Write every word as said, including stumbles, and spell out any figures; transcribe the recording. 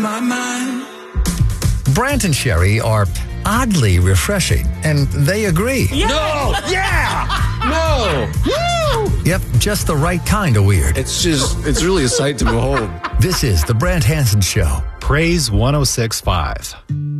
My mind. Brant and Sherry are oddly refreshing, and they agree. Yeah. No! Yeah! No! Woo! Yep, just the right kind of weird. It's just, it's really a sight to behold. This is The Brant Hansen Show. Praise one oh six point five.